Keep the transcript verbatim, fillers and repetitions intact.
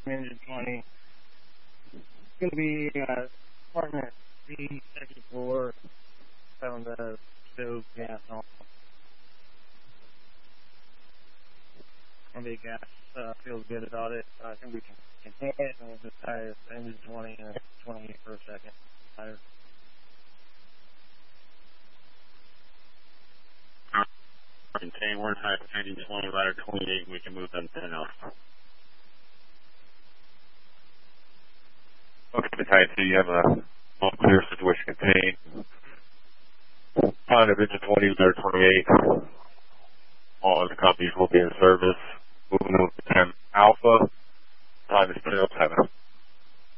engine twenty. It's going to be uh, apartment B, second floor, found the stove gas on. Going to be gas, uh, feels good about it. Uh, I think we can contain it, and we'll just tie this engine twenty and twenty for a second. Tire. Contain one type engine twenty, ladder twenty-eight, we can move them ten out. Okay, the type C, you have a all clear situation contained. Pilot of engine twenty, ladder twenty-eight. All other copies will be in service. Moving over to ten Alpha. Time is ten oh seven.